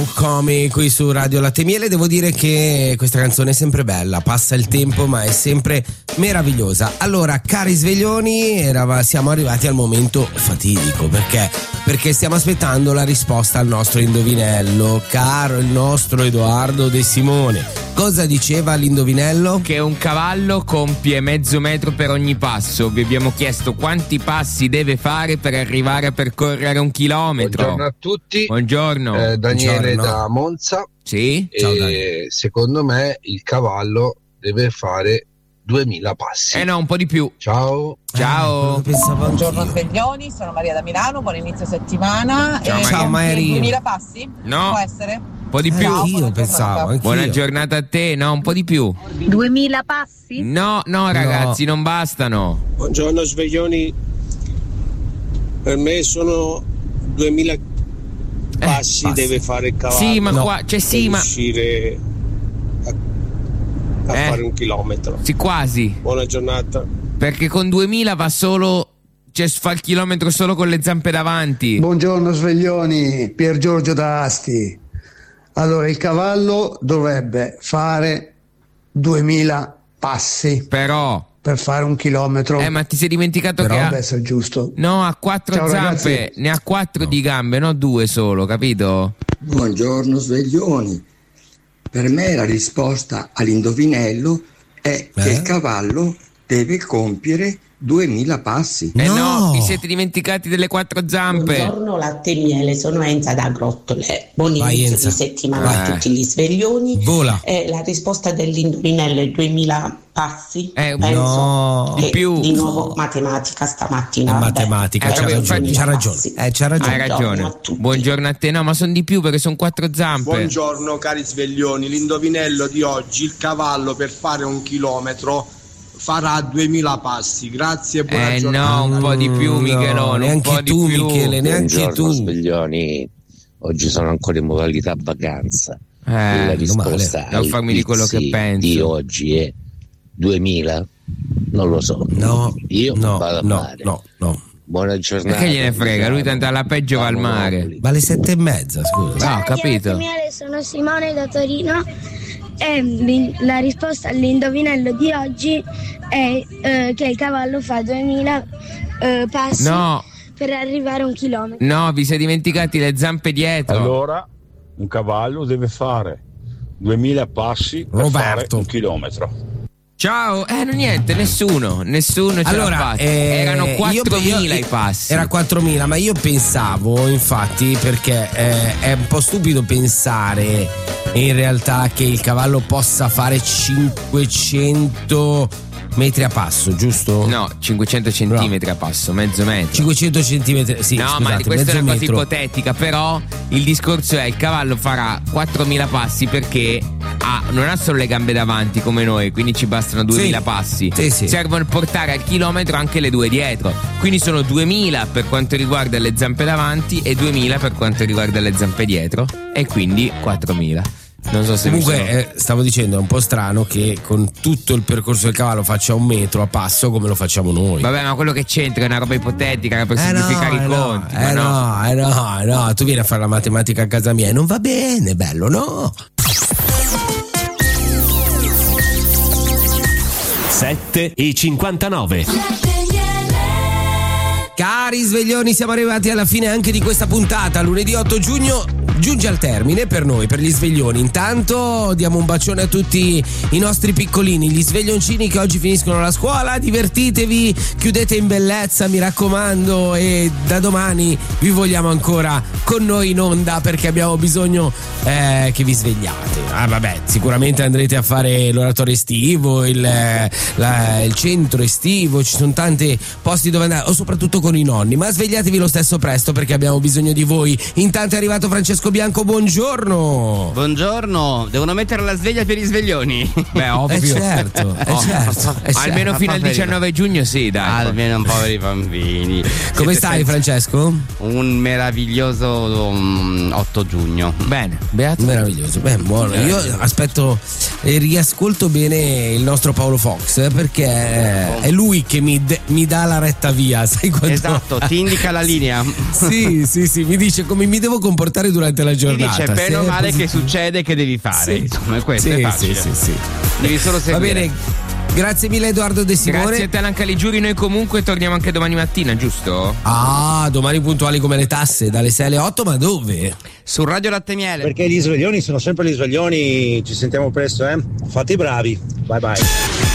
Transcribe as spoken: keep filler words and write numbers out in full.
Come qui su Radio Latte Miele. Devo dire che questa canzone è sempre bella, passa il tempo ma è sempre meravigliosa. Allora, cari sveglioni, era, siamo arrivati al momento fatidico, perché perché stiamo aspettando la risposta al nostro indovinello. Caro il nostro Edoardo De Simone, cosa diceva l'indovinello? Che un cavallo compie mezzo metro per ogni passo. Vi abbiamo chiesto quanti passi deve fare per arrivare a percorrere un chilometro. Buongiorno a tutti. Buongiorno. Eh, Daniele Buongiorno. da Monza. Sì? E Ciao, Daniele. secondo me il cavallo deve fare duemila passi. Eh no, un po' di più. Ciao. Ciao. Eh, pensavo Buongiorno anch'io. sveglioni, sono Maria da Milano, buon inizio settimana. Ciao, E Maria. Ciao, Maria. duemila passi? No. Può essere? Un po' di Eh, più. Ciao, anch'io buona pensavo, giornata. anch'io. Buona giornata a te. No, un po' di più. duemila passi? No, no ragazzi, non bastano. Buongiorno sveglioni, per me sono duemila passi passi. deve fare il cavallo Sì, ma No. qua, cioè per sì, ma riuscire a, a Eh. fare un chilometro. sì, quasi. Buona giornata. Perché con duemila va solo, cioè fa il chilometro solo con le zampe davanti. Buongiorno sveglioni, Pier Giorgio da Asti. Allora, il cavallo dovrebbe fare duemila passi Però, per fare un chilometro. eh, ma ti sei dimenticato Però che ha... deve essere giusto. No, ha quattro Ciao, zampe, ragazzi. ne ha quattro di gambe, no due solo, capito? Buongiorno sveglioni, per me la risposta all'indovinello è che Eh? il cavallo deve compiere duemila passi. Eh No. no, vi siete dimenticati delle quattro zampe. Buongiorno Latte Miele, sono Enza da Grottole. Buon Vai, inizio Enza. di settimana Vai. a tutti gli sveglioni. Vola. Eh, la risposta dell'indovinello è duemila passi. Eh, Penso no. che Di più. di nuovo matematica stamattina. È vabbè. matematica, Eh, c'ha vabbè, ragione, infatti- c'ha ragione. passi. Eh, c'ha ragione. Hai Buongiorno ragione. a tutti. Buongiorno a te. No, ma sono di più perché sono quattro zampe. Buongiorno cari sveglioni, l'indovinello di oggi, il cavallo per fare un chilometro farà duemila passi. Grazie, buona Eh giornata. no, un po' di più, No, Michelone. Un neanche po' di tu, più. Michele, neanche Buongiorno tu. sveglioni, oggi sono ancora in modalità vacanza. Eh, la meno risposta male. Non ai farmi di quello che quiz penso. di oggi è duemila? Non lo so. No, Io no, vado a no, mare. no, no. Buona giornata. Che gliene frega? Lui tanto alla peggio va al mare. Ma alle sette e mezza, scusa. No, ho capito. Sono Simone da Torino e l'in- la risposta all'indovinello di oggi è eh, che il cavallo fa duemila eh, passi No, per arrivare a un chilometro. no, vi siete dimenticati le zampe dietro. Allora, un cavallo deve fare duemila passi per Roberto. fare un chilometro. Ciao, eh no, niente, nessuno, nessuno ce l'ha Allora, fatta. eh, Erano io- quattromila io- i passi. Era quattromila, ma io pensavo, infatti, perché eh, è un po' stupido pensare in realtà che il cavallo possa fare cinquecento metri a passo, giusto? No, cinquecento centimetri a passo, mezzo metro. cinquecento centimetri, sì, no, scusate, ma questa è mezzo una cosa metro. ipotetica, però il discorso è il cavallo farà quattromila passi perché ha, non ha solo le gambe davanti come noi, quindi ci bastano duemila Sì. passi. Sì, sì. Servono a portare al chilometro anche le due dietro. Quindi sono duemila per quanto riguarda le zampe davanti e duemila per quanto riguarda le zampe dietro, e quindi quattromila. Non so se mi Comunque sono- eh, stavo dicendo, è un po' strano che con tutto il percorso del cavallo faccia un metro a passo come lo facciamo noi. Vabbè, ma quello che c'entra è una roba ipotetica, era per Eh no, semplificare eh i no, conti. ma eh no. no, eh no, eh no, tu vieni a fare la matematica a casa mia e non va bene, bello, no? sette e cinquantanove. Cari sveglioni, siamo arrivati alla fine anche di questa puntata. Lunedì otto giugno giunge al termine per noi, per gli sveglioni. Intanto diamo un bacione a tutti i nostri piccolini, gli sveglioncini che oggi finiscono la scuola. Divertitevi, chiudete in bellezza, mi raccomando, e da domani vi vogliamo ancora con noi in onda perché abbiamo bisogno eh, che vi svegliate. Ah vabbè, sicuramente andrete a fare l'oratorio estivo, il, eh, la- il centro estivo, ci sono tanti posti dove andare, o soprattutto con i nonni, ma svegliatevi lo stesso presto perché abbiamo bisogno di voi. Intanto è arrivato Francesco Bianco, buongiorno. Buongiorno, devono mettere la sveglia per i sveglioni. Beh, ovvio. Eh certo, eh Oh, certo, eh Almeno certo. fino al diciannove giugno, sì, dai. Almeno un po' per i bambini. Come Siete stai senza- Francesco? Un meraviglioso um, otto giugno. Bene, beato. Meraviglioso, beh, buono. Io aspetto e riascolto bene il nostro Paolo Fox perché è lui che mi, de- mi dà la retta via, sai quando... Esatto, ti indica la linea. Sì, sì, sì, mi dice come mi devo comportare durante durante la giornata. Dice, bene o Se è male che positivo. succede che devi fare. Sì. Insomma, questo Sì, è facile. sì, sì, sì. Devi solo seguire. Va bene. Grazie mille Edoardo De Simone. Grazie a te Lanca Ligiuri, noi comunque torniamo anche domani mattina, giusto? Ah, domani puntuali come le tasse, dalle sei alle otto, ma dove? Su Radio Latte Miele. Perché gli sveglioni sono sempre gli sveglioni, ci sentiamo presto, eh? Fate i bravi, bye bye.